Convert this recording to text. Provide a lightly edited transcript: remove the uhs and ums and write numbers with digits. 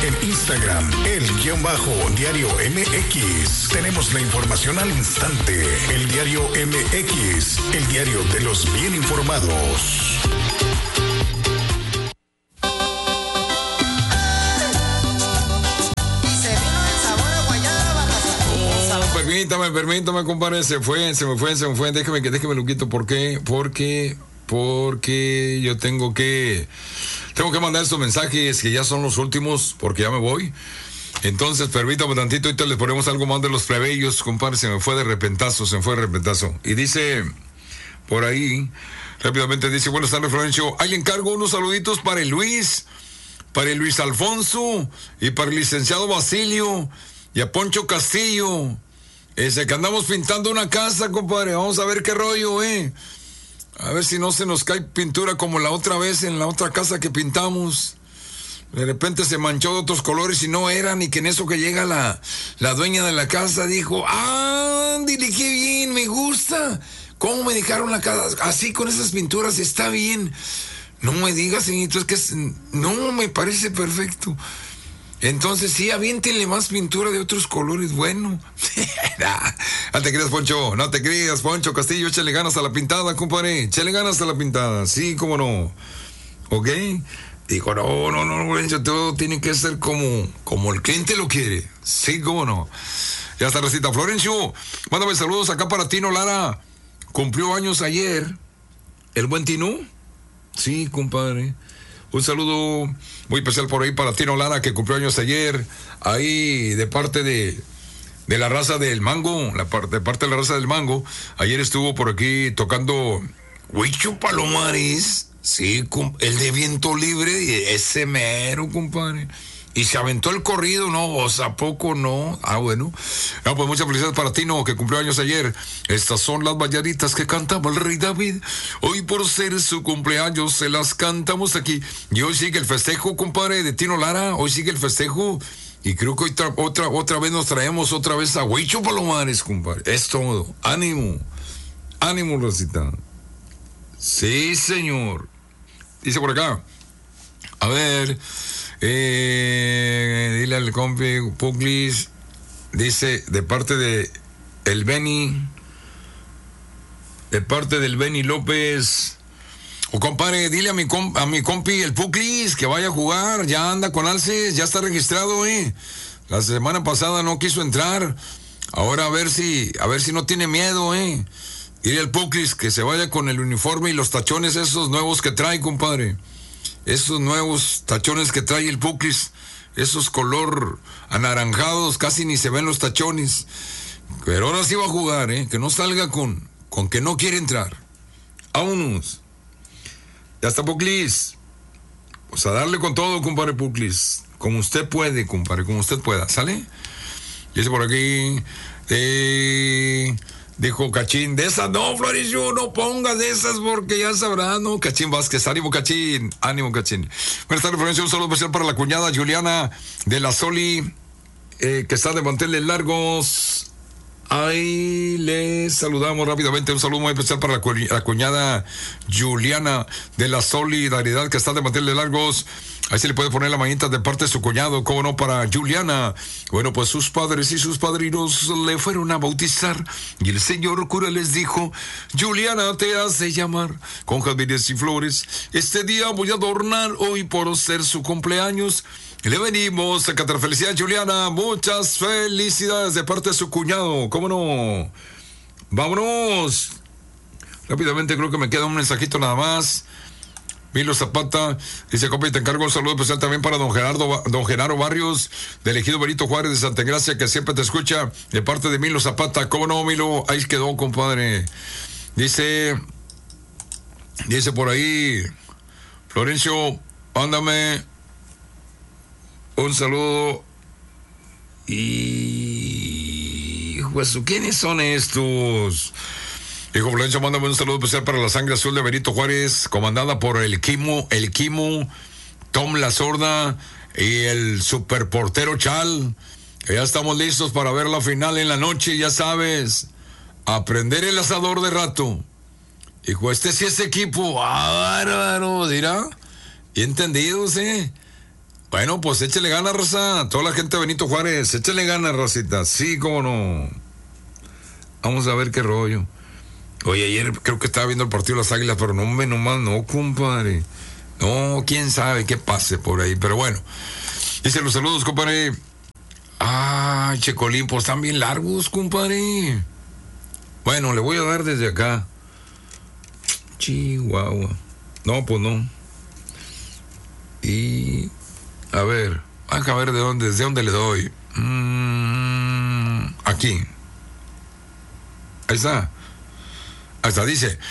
En Instagram, _diario MX. Tenemos la información al instante. El Diario MX, el diario de los bien informados. Permítame, compadre, se me fue. Déjame lo quito. ¿Por qué? Porque yo tengo que mandar estos mensajes que ya son los últimos, porque ya me voy. Entonces, permítame tantito, ahorita les ponemos algo más de los plebeyos, compadre, se me fue de repentazo. Y dice, por ahí, rápidamente dice, buenas tardes, Florencio, ahí encargo unos saluditos para el Luis Alfonso, y para el licenciado Basilio, y a Poncho Castillo. Que andamos pintando una casa, compadre. Vamos a ver qué rollo, A ver si no se nos cae pintura como la otra vez en la otra casa que pintamos. De repente se manchó de otros colores y no eran, y que en eso que llega la dueña de la casa dijo, dile qué bien, me gusta. ¿Cómo me dejaron la casa? Así con esas pinturas está bien. No me digas, señorito, es que no me parece perfecto. Entonces, sí, aviéntenle más pintura de otros colores, bueno. No te creas, Poncho Castillo, échale ganas a la pintada, compadre. Échale ganas a la pintada, sí, cómo no. ¿Ok? Dijo, no, todo tiene que ser como el cliente lo quiere. Sí, cómo no. Ya está, recita. Florencio, mándame saludos acá para Tino Lara. Cumplió años ayer. ¿El buen Tino? Sí, compadre. Un saludo muy especial por ahí para Tino Lara, que cumplió años ayer, ahí de parte de la raza del Mango, de parte de la raza del Mango. Ayer estuvo por aquí tocando Huicho Palomares, sí, el de Viento Libre, ese mero, compadre. Y se aventó el corrido, ¿no? O sea, poco, ¿no? Bueno. No, pues muchas felicidades para Tino, que cumplió años ayer. Estas son las bailaritas que cantaba el rey David. Hoy, por ser su cumpleaños, se las cantamos aquí. Y hoy sigue el festejo, compadre, de Tino Lara. Hoy sigue el festejo. Y creo que hoy otra vez nos traemos otra vez a Huicho Palomares, compadre. Es todo. Ánimo, Rosita. Sí, señor. Dice por acá. A ver... dile al compi Puglis, dice, de parte del Beni López. Compadre, dile a mi compi el Puglis que vaya a jugar, ya anda con alces, ya está registrado, La semana pasada no quiso entrar. Ahora a ver si no tiene miedo, Dile al Puglis que se vaya con el uniforme y los tachones esos nuevos que trae, compadre. Esos nuevos tachones que trae el Puglis, esos color anaranjados, casi ni se ven los tachones. Pero ahora sí va a jugar, que no salga con que no quiere entrar. Vámonos. Ya está, Puglis. Pues a darle con todo, compadre Puglis. Como usted puede, compadre, como usted pueda. ¿Sale? Dice por aquí, dijo Cachín, de esas no, Florencio, no pongas de esas porque ya sabrás, ¿no? Cachín Vázquez, ánimo, Cachín. Buenas tardes, Florencio, un saludo especial para la cuñada Juliana de la Soli, que está de manteles largos. Ahí le saludamos rápidamente, un saludo muy especial para la cuñada Juliana de la Solidaridad, que está de manteles largos. Ahí se le puede poner la manita de parte de su cuñado, cómo no, para Juliana. Bueno, pues sus padres y sus padrinos le fueron a bautizar y el señor cura les dijo, Juliana te hace llamar con jazmines y flores. Este día voy a adornar hoy por ser su cumpleaños. Le venimos a cantar. Felicidades, Juliana. Muchas felicidades de parte de su cuñado. ¿Cómo no? Vámonos. Rápidamente creo que me queda un mensajito nada más. Milo Zapata dice, compa, te encargo un saludo especial también para don Genaro Barrios, del Ejido Benito Juárez de Santa Gracia, que siempre te escucha, de parte de Milo Zapata. ¿Cómo no, Milo? Ahí quedó, compadre. Dice por ahí, Florencio, mándame un saludo. Y pues, ¿quiénes son estos? Dijo Florencio, mándame un saludo especial para la sangre azul de Benito Juárez, comandada por el Quimo, Tom La Sorda y el superportero Chal. Que ya estamos listos para ver la final en la noche, ya sabes. A prender el asador de rato. Dijo, este sí es equipo. Bárbaro, dirá. Y entendidos, Bueno, pues échale ganas, raza. Toda la gente de Benito Juárez, échale ganas, racita. Sí, cómo no. Vamos a ver qué rollo. Oye, ayer creo que estaba viendo el partido de las Águilas, pero nomás no, compadre. No, quién sabe qué pase por ahí, pero bueno. Dice los saludos, compadre. Ah, Checolín, pues están bien largos, compadre. Bueno, le voy a dar desde acá. Chihuahua. No, pues no. Y a ver, a ver desde dónde le doy. Aquí. Ahí está. Dice.